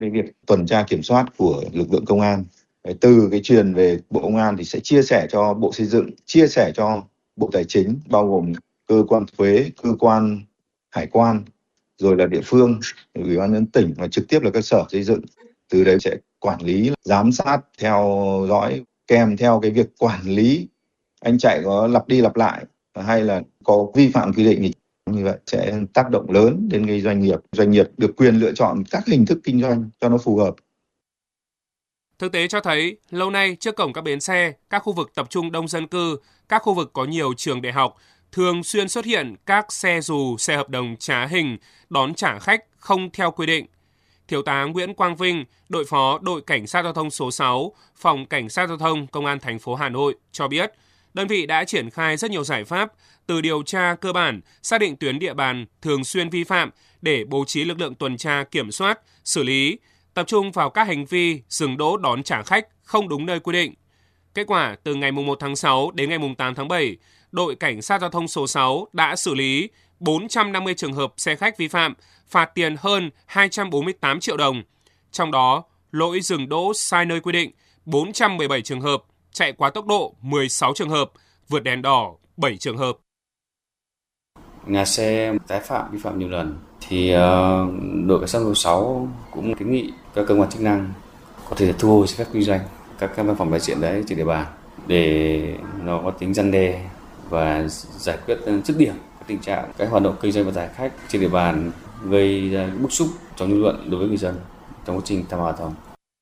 cái việc tuần tra kiểm soát của lực lượng công an. Từ cái truyền về Bộ Công an thì sẽ chia sẻ cho Bộ Xây dựng, chia sẻ cho Bộ Tài chính, bao gồm cơ quan thuế, cơ quan hải quan, rồi là địa phương, ủy ban nhân dân tỉnh và trực tiếp là các sở xây dựng. Từ đấy sẽ quản lý, giám sát, theo dõi, kèm theo cái việc quản lý anh chạy có lặp đi lặp lại hay là có vi phạm quy định thì như vậy sẽ tác động lớn đến cái doanh nghiệp. Doanh nghiệp được quyền lựa chọn các hình thức kinh doanh cho nó phù hợp. Thực tế cho thấy, lâu nay trước cổng các bến xe, các khu vực tập trung đông dân cư, các khu vực có nhiều trường đại học, thường xuyên xuất hiện các xe dù, xe hợp đồng trá hình, đón trả khách không theo quy định. Thiếu tá Nguyễn Quang Vinh, đội phó đội Cảnh sát giao thông số 6, Phòng Cảnh sát giao thông Công an thành phố Hà Nội cho biết, đơn vị đã triển khai rất nhiều giải pháp, từ điều tra cơ bản, xác định tuyến địa bàn thường xuyên vi phạm để bố trí lực lượng tuần tra kiểm soát, xử lý, tập trung vào các hành vi dừng đỗ đón trả khách không đúng nơi quy định. Kết quả, từ ngày 1 tháng 6 đến ngày 8 tháng 7, đội Cảnh sát giao thông số 6 đã xử lý 450 trường hợp xe khách vi phạm, phạt tiền hơn 248 triệu đồng. Trong đó, lỗi dừng đỗ sai nơi quy định 417 trường hợp, chạy quá tốc độ 16 trường hợp, vượt đèn đỏ 7 trường hợp. Nhà xe tái phạm vi phạm nhiều lần thì đội Cảnh sát giao thông số 6 cũng kiến nghị các cơ quan chức năng có thể thu hồi giấy phép kinh doanh các văn phòng đại diện đấy trên địa bàn để nó có tính răn đe và giải quyết dứt điểm tình trạng các hoạt động kinh doanh vận tải khách trên địa bàn gây ra bức xúc trong dư luận đối với người dân trong quá trình tham gia giao thông.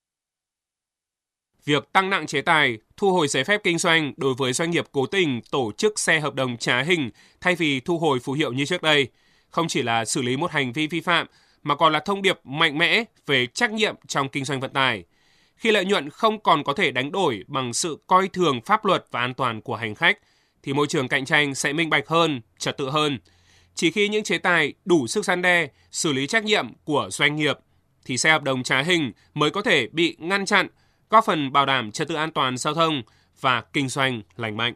Việc tăng nặng chế tài, thu hồi giấy phép kinh doanh đối với doanh nghiệp cố tình tổ chức xe hợp đồng trá hình thay vì thu hồi phù hiệu như trước đây, không chỉ là xử lý một hành vi vi phạm mà còn là thông điệp mạnh mẽ về trách nhiệm trong kinh doanh vận tải. Khi lợi nhuận không còn có thể đánh đổi bằng sự coi thường pháp luật và an toàn của hành khách, thì môi trường cạnh tranh sẽ minh bạch hơn, trật tự hơn. Chỉ khi những chế tài đủ sức răn đe, xử lý trách nhiệm của doanh nghiệp, thì xe hợp đồng trá hình mới có thể bị ngăn chặn, góp phần bảo đảm trật tự an toàn giao thông và kinh doanh lành mạnh.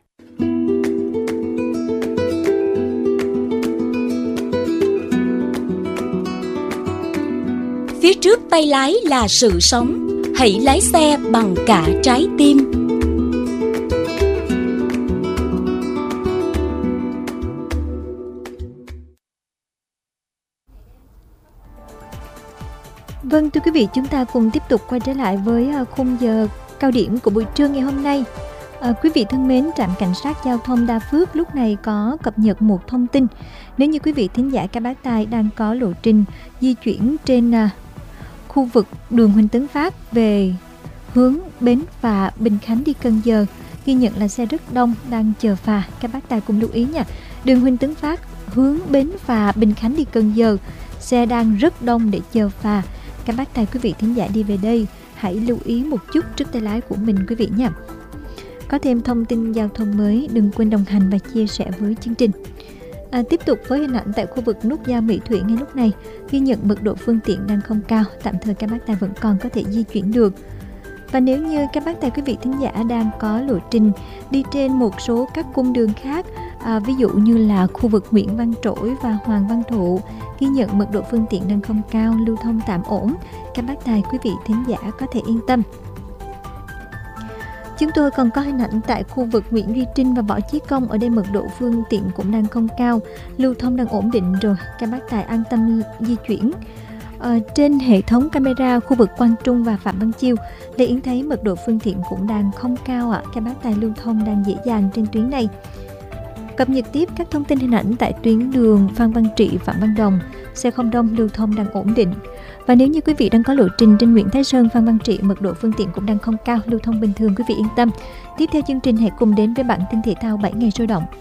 Phía trước tay lái là sự sống, hãy lái xe bằng cả trái tim. Vâng, thưa quý vị, chúng ta cùng tiếp tục quay trở lại với khung giờ cao điểm của buổi trưa ngày hôm nay. Quý vị thân mến, trạm cảnh sát giao thông Đa Phước lúc này có cập nhật một thông tin. Nếu như quý vị thính giả các bác tài đang có lộ trình di chuyển trên khu vực đường Huỳnh Tấn Phát về hướng Bến Phà Bình Khánh đi Cần Giờ, ghi nhận là xe rất đông đang chờ phà. Các bác tài cùng lưu ý nha. Đường Huỳnh Tấn Phát hướng Bến Phà Bình Khánh đi Cần Giờ, xe đang rất đông để chờ phà. Các bác tài quý vị thính giả đi về đây hãy lưu ý một chút trước tay lái của mình quý vị nha. Có thêm thông tin giao thông mới, đừng quên đồng hành và chia sẻ với chương trình. Tiếp tục với hình ảnh tại khu vực nút giao Mỹ Thủy ngay lúc này, ghi nhận mật độ phương tiện đang không cao, tạm thời các bác tài vẫn còn có thể di chuyển được. Và nếu như các bác tài quý vị thính giả đang có lộ trình đi trên một số các cung đường khác, ví dụ như là khu vực Nguyễn Văn Trỗi và Hoàng Văn Thụ, ghi nhận mật độ phương tiện đang không cao, lưu thông tạm ổn, các bác tài quý vị thính giả có thể yên tâm. Chúng tôi còn có hình ảnh tại khu vực Nguyễn Duy Trinh và Võ Chí Công, ở đây mật độ phương tiện cũng đang không cao, lưu thông đang ổn định rồi, các bác tài an tâm di chuyển. Trên hệ thống camera khu vực Quang Trung và Phạm Văn Chiêu, Lê Yến thấy mật độ phương tiện cũng đang không cao ạ, các bác tài lưu thông đang dễ dàng trên tuyến này. Cập nhật tiếp các thông tin hình ảnh tại tuyến đường Phan Văn Trị, Phạm Văn Đồng, xe không đông, lưu thông đang ổn định. Và nếu như quý vị đang có lộ trình trên Nguyễn Thái Sơn, Phan Văn Trị, mật độ phương tiện cũng đang không cao, lưu thông bình thường, quý vị yên tâm. Tiếp theo chương trình hãy cùng đến với bản tin thể thao 7 ngày sôi động.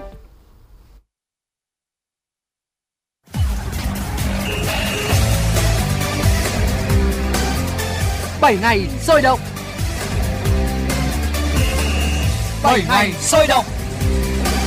7 ngày sôi động. 7 ngày sôi động.